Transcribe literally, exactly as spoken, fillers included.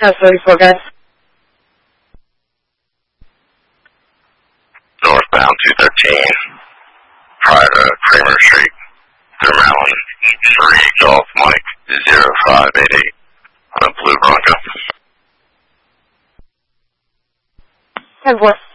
House thirty-four, guys. Northbound two thirteen, prior to Kramer Street, Thermal Allen, three Golf Mike, zero five eight eight, on a blue Bronco. ten four.